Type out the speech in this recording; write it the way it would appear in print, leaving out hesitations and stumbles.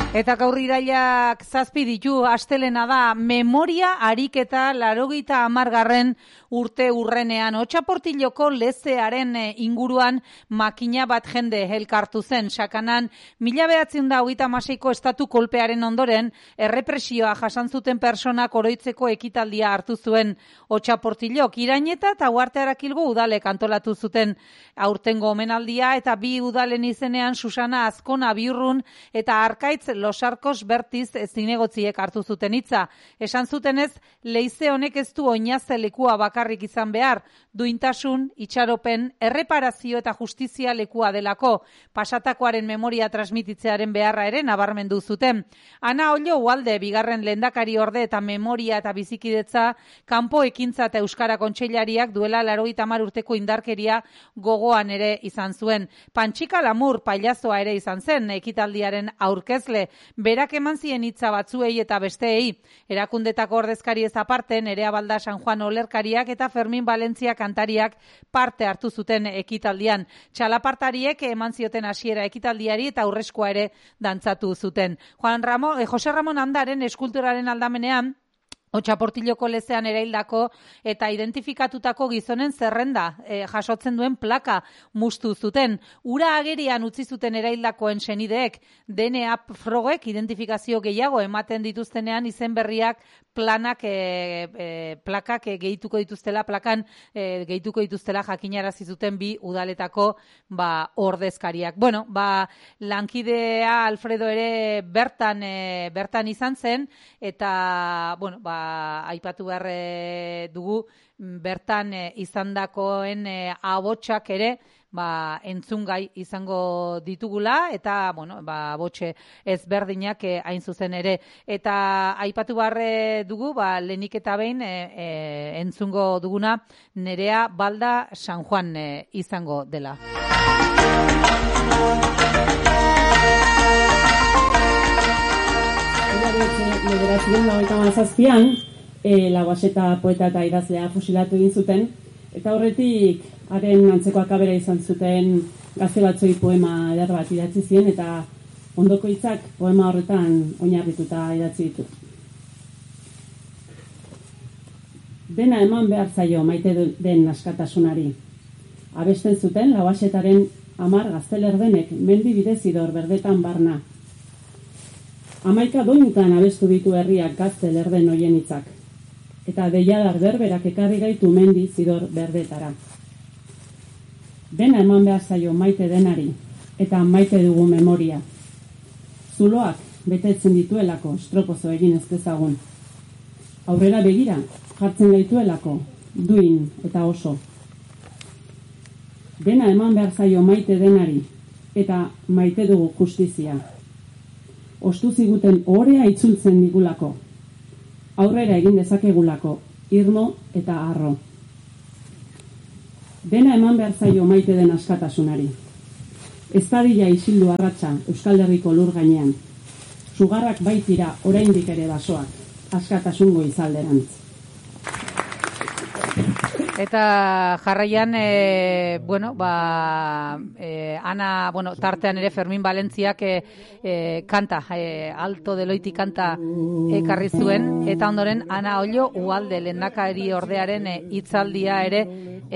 Eta gaur irailak 7 ditu, astelena da, memoria ariketa 80. urte urrenean. Otxaportiloko lezearen inguruan makina bat jende elkartu zen. Sakanan, 1926ko estatu kolpearen ondoren, errepresioa jasan zuten personak oroitzeko ekitaldia hartu zuen Otxaportilok. Iraineta eta Uarte Arakilgo udalek antolatu zuten aurtengo omenaldia, eta bi udalen izenean Susana Azkona Biurrun eta Arkaitz Losarkos Bertiz zinegotziek hartu zuten hitza. Esan zutenez, leize honek ez du oinaze lekua bakarrik izan behar, duintasun, itxaropen, erreparazio eta justizia lekua delako. Pasatakoaren memoria transmititzearen beharra ere nabarmendu zuten. Ana Ollo Ualde, bigarren lehendakari orde eta memoria eta bizikidetza kanpo ekintza eta euskara kontseilariak duela 80 urteko indarkeria gogoan ere izan zuen. Pantxika Lamur pailazoa ere izan zen ekitaldiaren aurkezle. Berak eman zien hitza batzuei eta besteei. Erakundetako ordezkari ez aparte, Nerea Balda San Juan olerkariak eta Fermin Valentzia kantariak parte hartu zuten ekitaldian. Txalapartariek eman zioten hasiera ekitaldiari eta aurreskoa ere dantzatu zuten. Jose Ramon Andaren eskulturaren aldamenean, Otxaportiloko lezean eraildako eta identifikatutako gizonen zerrenda jasotzen duen plaka mustu zuten. Ura agerian utzi zuten eraildakoen senideek, DNA frogek identifikazio gehiago ematen dituztenean izen berriak plakak gehituko dituztela, gehituko dituztela jakinarazi zuten bi udaletako ordezkariak. Bueno, lankidea Alfredo ere bertan izan zen, eta bueno, aipatu behar dugu bertan izandakoen abotsak ere entzungai izango ditugula, eta bueno, abotxe ezberdinak hain zuzen ere. Eta aipatu behar dugu, lehenik eta behin entzungo duguna Nerea Balda San Juan izango dela. Lauaxeta poeta eta idazlea fusilatu egin zuten, eta horretik haren antzeko akabera izan zuten gazte batzoi poema eder bat idatzi zien, eta ondoko hitzak poema horretan oinarrituta idatzi ditu. Dena eman behar zaio maite den askatasunari. Abesten zuten Lauaxetaren 10 gaztelerdenek mendi bidezidor berdetan barna. 11 doinutan abestu ditu herriak gazte lerden hoien hitzak, eta deiadar berberak ekarri gaitu mendi zidor berdetara. Dena eman behar zaio maite denari, eta maite dugu memoria. Zuloak betetzen dituelako estropozo egin ez dezagun. Aurrera begira jartzen gaituelako, duin eta oso. Dena eman behar zaio maite denari, eta maite dugu justizia. Ostu ziguten ohorea itzultzen digulako. Aurrera egin dezakegulako, irmo eta harro. Dena eman behar zaio maite den askatasunari. Ez dadila isildu arratsa Euskal Herriko lur gainean. Sugarrak baitira oraindik ere basoak, askatasungo izalderantz. Eta jarraian, Ana, tartean ere Fermin Valentziak kanta, Alto de Loiti kanta ekarri zuen, eta ondoren Ana Ollo Ualde lehendakari ordearen hitzaldia ere